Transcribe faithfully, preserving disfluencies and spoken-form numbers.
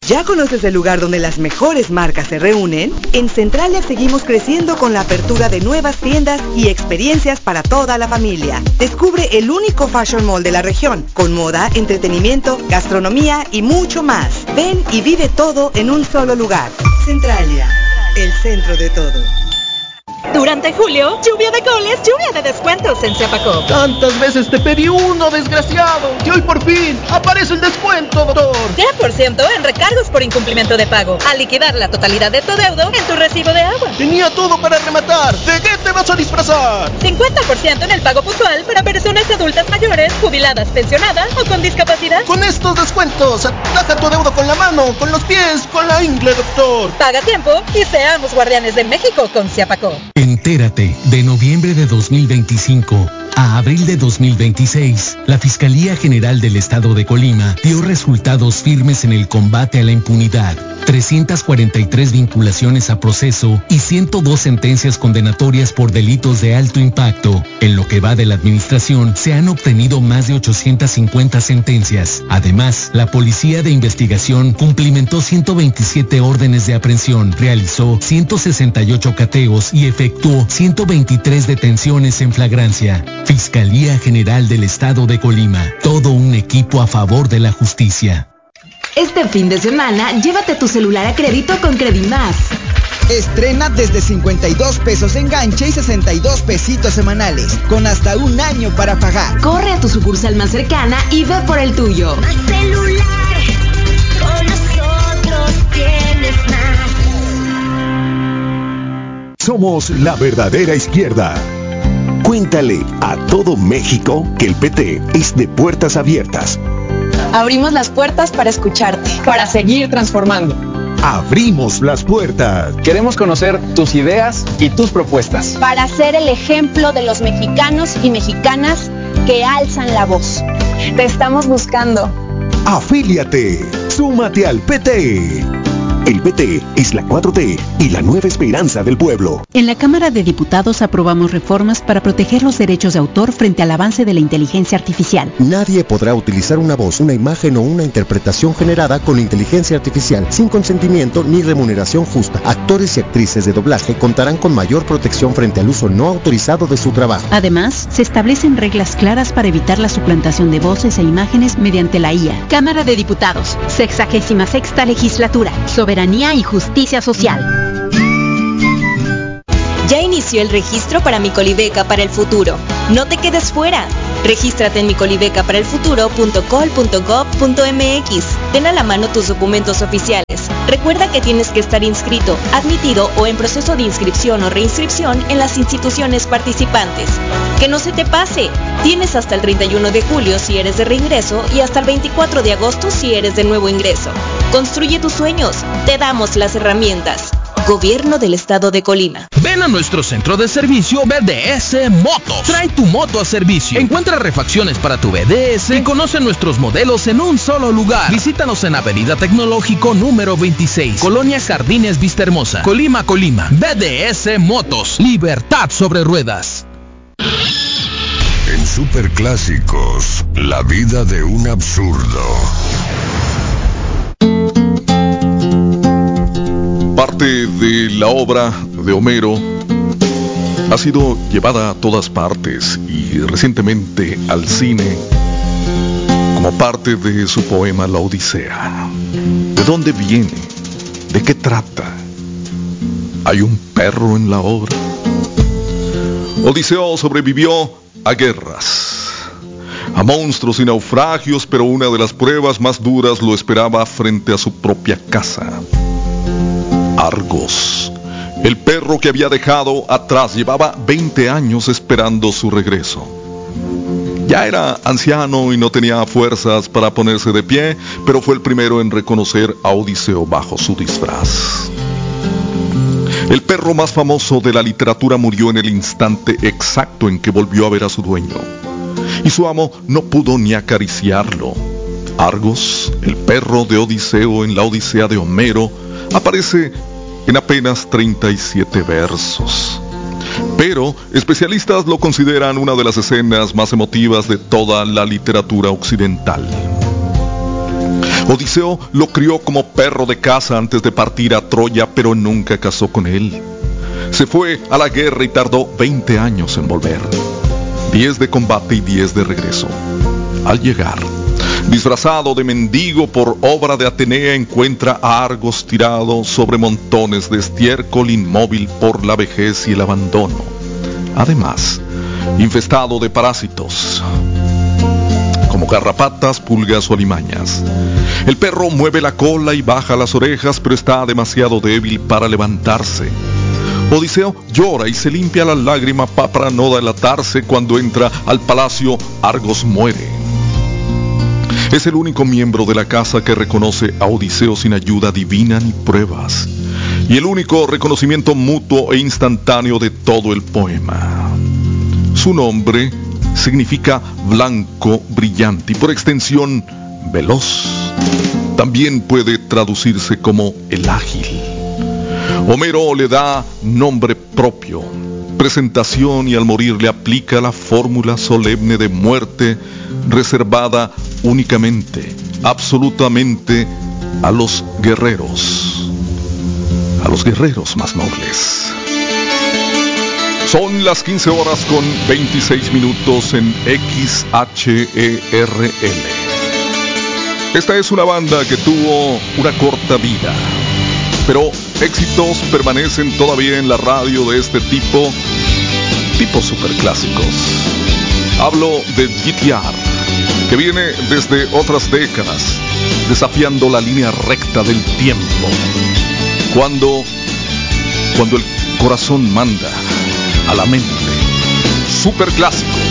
¿Ya conoces el lugar donde las mejores marcas se reúnen? En Centralia seguimos creciendo con la apertura de nuevas tiendas y experiencias para toda la familia. Descubre el único fashion mall de la región, con moda, entretenimiento, gastronomía y mucho más. Ven y vive todo en un solo lugar. Centralia, el centro de todo. Durante julio, lluvia de coles, lluvia de descuentos en Ciapacop. Tantas veces te pedí uno, desgraciado, y hoy por fin aparece el descuento, doctor. diez por ciento en recargos por incumplimiento de pago, al liquidar la totalidad de tu deudo en tu recibo de agua. Tenía todo para rematar. ¿De qué te vas a disfrazar? cincuenta por ciento en el pago puntual para personas adultas mayores, jubiladas, pensionadas o con discapacidad. Con estos descuentos, ataja tu deuda con la mano, con los pies, con la ingle, doctor. Paga a tiempo y seamos guardianes de México con Ciapacop. Entérate, de noviembre de dos mil veinticinco a abril de dos mil veintiséis, la Fiscalía General del Estado de Colima dio resultados firmes en el combate a la impunidad. trescientas cuarenta y tres vinculaciones a proceso y ciento dos sentencias condenatorias por delitos de alto impacto. En lo que va de la administración, se han obtenido más de ochocientas cincuenta sentencias. Además, la Policía de Investigación cumplimentó ciento veintisiete órdenes de aprehensión, realizó ciento sesenta y ocho cateos y efectuó ciento veintitrés detenciones en flagrancia. Fiscalía General del Estado de Colima. Todo un equipo a favor de la justicia. Este fin de semana, llévate tu celular a crédito con Credimás. Estrena desde cincuenta y dos pesos enganche y sesenta y dos pesitos semanales, con hasta un año para pagar. Corre a tu sucursal más cercana y ve por el tuyo. Más celular, con nosotros tienes más. Somos la verdadera izquierda. Cuéntale a todo México que el P T es de puertas abiertas. Abrimos las puertas para escucharte, para seguir transformando. Abrimos las puertas. Queremos conocer tus ideas y tus propuestas. Para ser el ejemplo de los mexicanos y mexicanas que alzan la voz. Te estamos buscando. Afíliate. Súmate al P T. El P T es la cuatro T y la nueva esperanza del pueblo. En la Cámara de Diputados aprobamos reformas para proteger los derechos de autor frente al avance de la inteligencia artificial. Nadie podrá utilizar una voz, una imagen o una interpretación generada con inteligencia artificial sin consentimiento ni remuneración justa. Actores y actrices de doblaje contarán con mayor protección frente al uso no autorizado de su trabajo. Además, se establecen reglas claras para evitar la suplantación de voces e imágenes mediante la I A. Cámara de Diputados, sexagésima sexta legislatura. Soberanía y justicia social. Ya inició el registro para mi Colibeca para el futuro. No te quedes fuera. Regístrate en mi colibeca para el futuro punto col punto gob punto mx. Ten a la mano tus documentos oficiales. Recuerda que tienes que estar inscrito, admitido o en proceso de inscripción o reinscripción en las instituciones participantes. Que no se te pase. Tienes hasta el treinta y uno de julio si eres de reingreso y hasta el veinticuatro de agosto si eres de nuevo ingreso. Construye tus sueños. Te damos las herramientas. Gobierno del Estado de Colima. Ven a nuestro centro de servicio B D S Motos. Trae tu moto a servicio. Encuentra refacciones para tu B D S y conoce nuestros modelos en un solo lugar. Visítanos en Avenida Tecnológico número veintiséis, Colonia Jardines Vista Hermosa, Colima, Colima. B D S Motos. Libertad sobre ruedas. En Superclásicos, la vida de un absurdo. Parte de la obra de Homero ha sido llevada a todas partes y recientemente al cine como parte de su poema La Odisea. ¿De dónde viene? ¿De qué trata? ¿Hay un perro en la obra? Odiseo sobrevivió a guerras, a monstruos y naufragios, pero una de las pruebas más duras lo esperaba frente a su propia casa. Argos, el perro que había dejado atrás, llevaba veinte años esperando su regreso. Ya era anciano y no tenía fuerzas para ponerse de pie, pero fue el primero en reconocer a Odiseo bajo su disfraz. El perro más famoso de la literatura murió en el instante exacto en que volvió a ver a su dueño, y su amo no pudo ni acariciarlo. Argos, el perro de Odiseo en la Odisea de Homero, aparece en apenas treinta y siete versos. Pero especialistas lo consideran una de las escenas más emotivas de toda la literatura occidental. Odiseo lo crió como perro de caza antes de partir a Troya, pero nunca casó con él. Se fue a la guerra y tardó veinte años en volver. diez de combate y diez de regreso. Al llegar, disfrazado de mendigo por obra de Atenea, encuentra a Argos tirado sobre montones de estiércol, inmóvil por la vejez y el abandono. Además, infestado de parásitos, como garrapatas, pulgas o alimañas. El perro mueve la cola y baja las orejas, pero está demasiado débil para levantarse. Odiseo llora y se limpia las lágrimas para no delatarse. Cuando entra al palacio, Argos muere. Es el único miembro de la casa que reconoce a Odiseo sin ayuda divina ni pruebas, y el único reconocimiento mutuo e instantáneo de todo el poema. Su nombre significa blanco, brillante y por extensión veloz. También puede traducirse como el ágil. Homero le da nombre propio, presentación, y al morir le aplica la fórmula solemne de muerte reservada únicamente, absolutamente a los guerreros, a los guerreros más nobles. Son las quince horas con veintiséis minutos en X H E R L. Esta es una banda que tuvo una corta vida, pero éxitos permanecen todavía en la radio de este tipo, tipo superclásicos. Hablo de G T R, que viene desde otras décadas, desafiando la línea recta del tiempo. Cuando, cuando el corazón manda a la mente. Superclásicos.